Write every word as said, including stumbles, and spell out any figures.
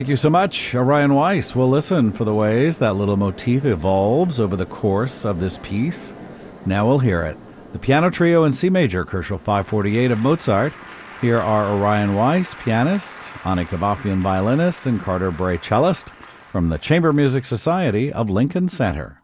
Thank you so much, Orion Weiss. We'll listen for the ways that little motif evolves over the course of this piece. Now we'll hear it. The piano trio in C major, Koschel five forty-eight of Mozart. Here are Orion Weiss, pianist, Annika Baffian, violinist, and Carter Bray, cellist, from the Chamber Music Society of Lincoln Center.